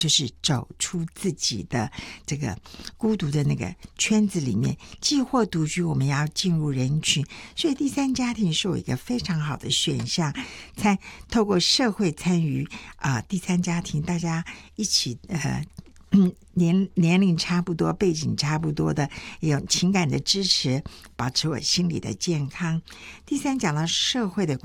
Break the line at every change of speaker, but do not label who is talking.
就是走出自己的这个孤独的那个圈子里面，既或独居，我们要进入人群，所以第三家庭是有一个非常好的选项，透过社会参与第三家庭，大家一起年龄差不多，背景差不多的，有情感的支持，保持我心理的健康。第三讲到社会的